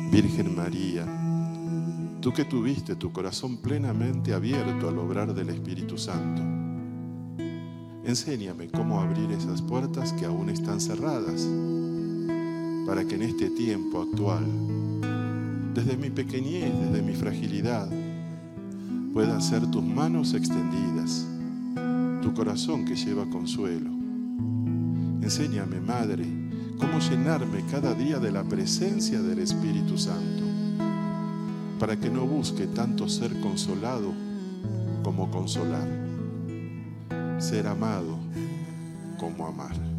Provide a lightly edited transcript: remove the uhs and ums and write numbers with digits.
Virgen María, tú que tuviste tu corazón plenamente abierto al obrar del Espíritu Santo, enséñame cómo abrir esas puertas que aún están cerradas, para que en este tiempo actual, desde mi pequeñez, desde mi fragilidad, puedan ser tus manos extendidas, tu corazón que lleva consuelo. Enséñame, Madre, cómo llenarme cada día de la presencia del Espíritu Santo, para que no busque tanto ser consolado como consolar, ser amado como amar.